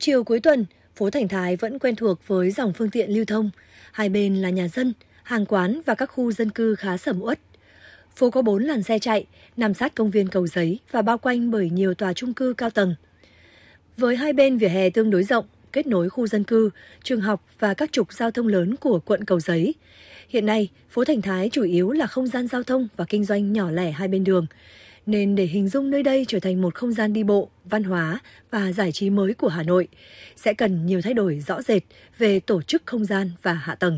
Chiều cuối tuần, phố Thành Thái vẫn quen thuộc với dòng phương tiện lưu thông. Hai bên là nhà dân, hàng quán và các khu dân cư khá sầm uất. Phố có 4 làn xe chạy, nằm sát công viên Cầu Giấy và bao quanh bởi nhiều tòa chung cư cao tầng. Với hai bên vỉa hè tương đối rộng, kết nối khu dân cư, trường học và các trục giao thông lớn của quận Cầu Giấy. Hiện nay, phố Thành Thái chủ yếu là không gian giao thông và kinh doanh nhỏ lẻ hai bên đường. Nên để hình dung nơi đây trở thành một không gian đi bộ, văn hóa và giải trí mới của Hà Nội, sẽ cần nhiều thay đổi rõ rệt về tổ chức không gian và hạ tầng.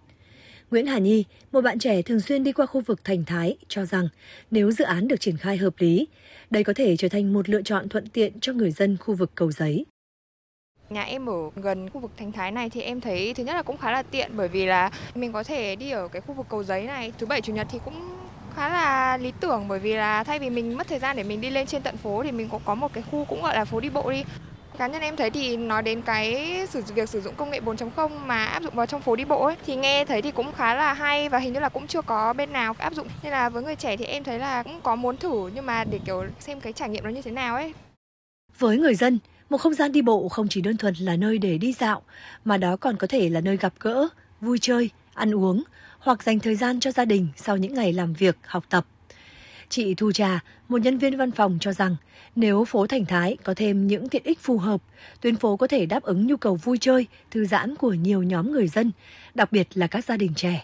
Nguyễn Hà Nhi, một bạn trẻ thường xuyên đi qua khu vực Thành Thái, cho rằng nếu dự án được triển khai hợp lý, đây có thể trở thành một lựa chọn thuận tiện cho người dân khu vực Cầu Giấy. Nhà em ở gần khu vực Thành Thái này thì em thấy thứ nhất là cũng khá là tiện, bởi vì là mình có thể đi ở cái khu vực Cầu Giấy này thứ Bảy Chủ nhật thì cũng khá là lý tưởng, bởi vì là thay vì mình mất thời gian để mình đi lên trên tận phố thì mình cũng có một cái khu cũng gọi là phố đi bộ đi. Cá nhân em thấy thì nói đến cái việc sử dụng công nghệ 4.0 mà áp dụng vào trong phố đi bộ ấy, thì nghe thấy thì cũng khá là hay và hình như là cũng chưa có bên nào áp dụng. Nên là với người trẻ thì em thấy là cũng có muốn thử, nhưng mà để kiểu xem cái trải nghiệm nó như thế nào ấy. Với người dân, một không gian đi bộ không chỉ đơn thuần là nơi để đi dạo, mà đó còn có thể là nơi gặp gỡ, vui chơi, ăn uống hoặc dành thời gian cho gia đình sau những ngày làm việc, học tập. Chị Thu Trà, một nhân viên văn phòng cho rằng nếu phố Thành Thái có thêm những tiện ích phù hợp, tuyến phố có thể đáp ứng nhu cầu vui chơi, thư giãn của nhiều nhóm người dân, đặc biệt là các gia đình trẻ.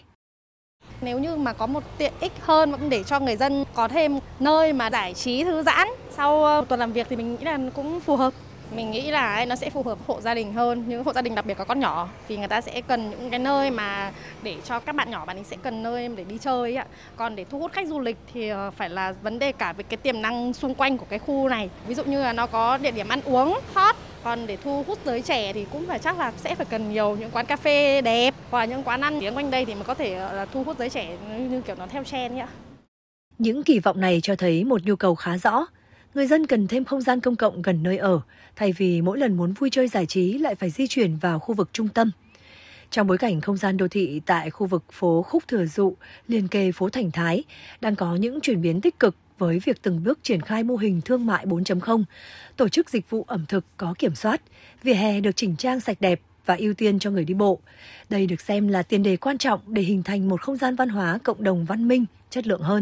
Nếu như mà có một tiện ích hơn để cho người dân có thêm nơi mà giải trí thư giãn sau tuần làm việc thì mình nghĩ là cũng phù hợp. Mình nghĩ là nó sẽ phù hợp hộ gia đình hơn, những hộ gia đình đặc biệt có con nhỏ vì người ta sẽ cần những cái nơi mà để cho các bạn nhỏ bạn ấy sẽ cần nơi để đi chơi ạ. Còn để thu hút khách du lịch thì phải là vấn đề cả về cái tiềm năng xung quanh của cái khu này. Ví dụ như là nó có địa điểm ăn uống hot, còn để thu hút giới trẻ thì cũng phải chắc là sẽ phải cần nhiều những quán cà phê đẹp hoặc những quán ăn ở quanh đây thì mới có thể là thu hút giới trẻ như kiểu nó theo trend ạ. Những kỳ vọng này cho thấy một nhu cầu khá rõ. Người dân cần thêm không gian công cộng gần nơi ở, thay vì mỗi lần muốn vui chơi giải trí lại phải di chuyển vào khu vực trung tâm. Trong bối cảnh không gian đô thị tại khu vực phố Khúc Thừa Dụ, liền kề phố Thành Thái, đang có những chuyển biến tích cực với việc từng bước triển khai mô hình thương mại 4.0, tổ chức dịch vụ ẩm thực có kiểm soát, vỉa hè được chỉnh trang sạch đẹp và ưu tiên cho người đi bộ. Đây được xem là tiền đề quan trọng để hình thành một không gian văn hóa cộng đồng văn minh, chất lượng hơn.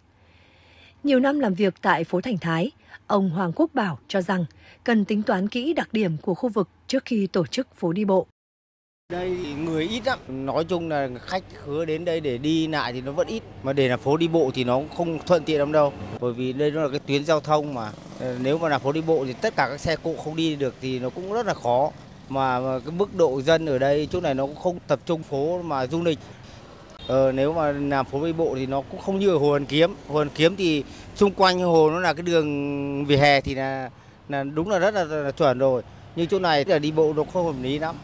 Nhiều năm làm việc tại phố Thành Thái, ông Hoàng Quốc Bảo cho rằng cần tính toán kỹ đặc điểm của khu vực trước khi tổ chức phố đi bộ. Đây thì người ít lắm, nói chung là khách khứa đến đây để đi lại thì nó vẫn ít, mà để là phố đi bộ thì nó không thuận tiện lắm đâu, bởi vì đây nó là cái tuyến giao thông mà nếu mà là phố đi bộ thì tất cả các xe cộ không đi được thì nó cũng rất là khó, mà cái mức độ dân ở đây chỗ này nó cũng không tập trung phố mà du lịch. Nếu mà làm phố đi bộ thì nó cũng không như ở Hồ Hoàn Kiếm. Hồ Hoàn Kiếm thì xung quanh hồ nó là cái đường vỉa hè thì là đúng là rất là chuẩn rồi. Nhưng chỗ này là đi bộ nó không hợp lý lắm.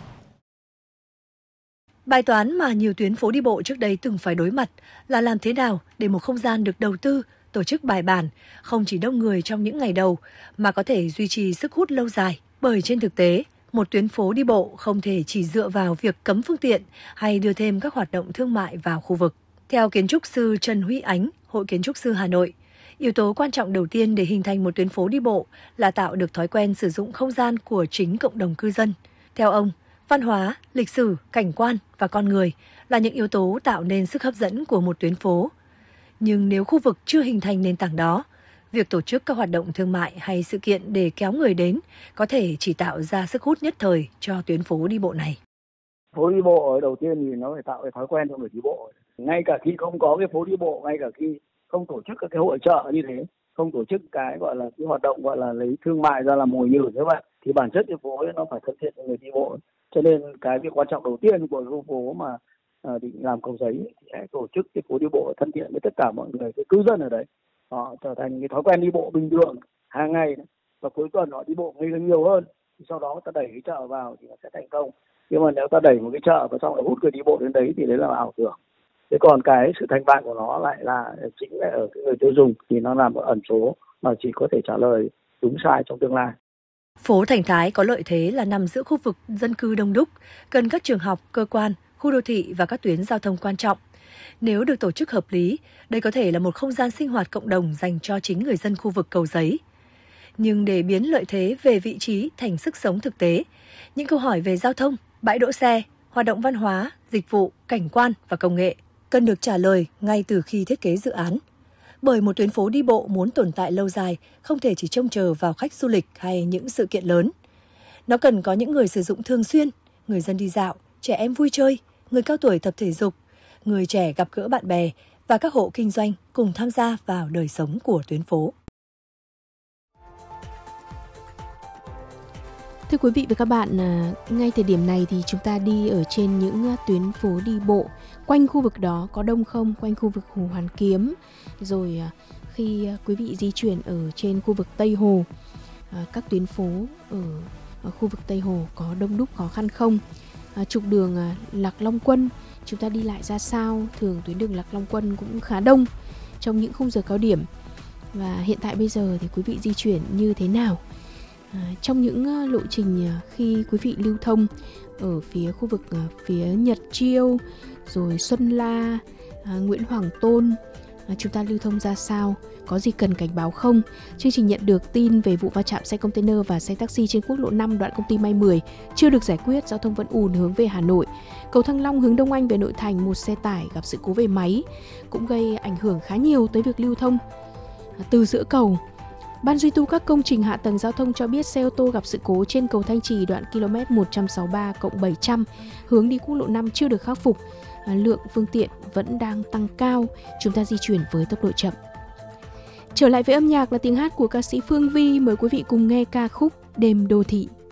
Bài toán mà nhiều tuyến phố đi bộ trước đây từng phải đối mặt là làm thế nào để một không gian được đầu tư, tổ chức bài bản, không chỉ đông người trong những ngày đầu mà có thể duy trì sức hút lâu dài. Bởi trên thực tế, một tuyến phố đi bộ không thể chỉ dựa vào việc cấm phương tiện hay đưa thêm các hoạt động thương mại vào khu vực. Theo kiến trúc sư Trần Huy Ánh, Hội Kiến trúc sư Hà Nội, yếu tố quan trọng đầu tiên để hình thành một tuyến phố đi bộ là tạo được thói quen sử dụng không gian của chính cộng đồng cư dân. Theo ông, văn hóa, lịch sử, cảnh quan và con người là những yếu tố tạo nên sức hấp dẫn của một tuyến phố. Nhưng nếu khu vực chưa hình thành nền tảng đó, việc tổ chức các hoạt động thương mại hay sự kiện để kéo người đến có thể chỉ tạo ra sức hút nhất thời cho tuyến phố đi bộ này. Phố đi bộ ở đầu tiên thì nó phải tạo cái thói quen cho người đi bộ. Ngay cả khi không có cái phố đi bộ, ngay cả khi không tổ chức các cái hội chợ như thế, không tổ chức cái gọi là cái hoạt động gọi là lấy thương mại ra làm mồi nhử như vậy, thì bản chất cái phố ấy nó phải thân thiện với người đi bộ. Cho nên cái việc quan trọng đầu tiên của khu phố mà định làm Cầu Giấy thì hãy tổ chức cái phố đi bộ thân thiện với tất cả mọi người, cái cư dân ở đấy. Họ trở thành cái thói quen đi bộ bình thường hàng ngày và cuối tuần họ đi bộ nhiều hơn, sau đó ta đẩy cái chợ vào thì nó sẽ thành công. Nhưng mà nếu ta đẩy một cái chợ và xong lại hút người đi bộ đến đấy thì đấy là ảo tưởng. Thế còn cái sự thành bại của nó lại là chính là ở cái người tiêu dùng, thì nó là một ẩn số mà chỉ có thể trả lời đúng sai trong tương lai. Phố Thành Thái có lợi thế là nằm giữa khu vực dân cư đông đúc, gần các trường học, cơ quan, khu đô thị và các tuyến giao thông quan trọng. Nếu được tổ chức hợp lý, đây có thể là một không gian sinh hoạt cộng đồng dành cho chính người dân khu vực Cầu Giấy. Nhưng để biến lợi thế về vị trí thành sức sống thực tế, những câu hỏi về giao thông, bãi đỗ xe, hoạt động văn hóa, dịch vụ, cảnh quan và công nghệ cần được trả lời ngay từ khi thiết kế dự án. Bởi một tuyến phố đi bộ muốn tồn tại lâu dài không thể chỉ trông chờ vào khách du lịch hay những sự kiện lớn. Nó cần có những người sử dụng thường xuyên, người dân đi dạo, trẻ em vui chơi, người cao tuổi tập thể dục, người trẻ gặp gỡ bạn bè và các hộ kinh doanh cùng tham gia vào đời sống của tuyến phố. Thưa quý vị và các bạn, ngay thời điểm này thì chúng ta đi ở trên những tuyến phố đi bộ. Quanh khu vực đó có đông không? Quanh khu vực Hồ Hoàn Kiếm. Rồi khi quý vị di chuyển ở trên khu vực Tây Hồ, các tuyến phố ở khu vực Tây Hồ có đông đúc khó khăn không? Trục đường Lạc Long Quân, chúng ta đi lại ra sao? Thường tuyến đường Lạc Long Quân cũng khá đông trong những khung giờ cao điểm. Và hiện tại bây giờ thì quý vị di chuyển như thế nào? Trong những lộ trình khi quý vị lưu thông ở phía khu vực phía Nhật Chiêu, rồi Xuân La, Nguyễn Hoàng Tôn, chúng ta lưu thông ra sao? Có gì cần cảnh báo không? Chương trình nhận được tin về vụ va chạm xe container và xe taxi trên quốc lộ 5 đoạn công ty May 10 chưa được giải quyết, giao thông vẫn ùn hướng về Hà Nội. Cầu Thăng Long hướng Đông Anh về nội thành, một xe tải gặp sự cố về máy cũng gây ảnh hưởng khá nhiều tới việc lưu thông từ giữa cầu. Ban duy tu các công trình hạ tầng giao thông cho biết xe ô tô gặp sự cố trên cầu Thanh Trì đoạn km 163+700 hướng đi quốc lộ 5 chưa được khắc phục. Lượng phương tiện vẫn đang tăng cao, chúng ta di chuyển với tốc độ chậm. Trở lại với âm nhạc là tiếng hát của ca sĩ Phương Vi, mời quý vị cùng nghe ca khúc Đêm Đô Thị.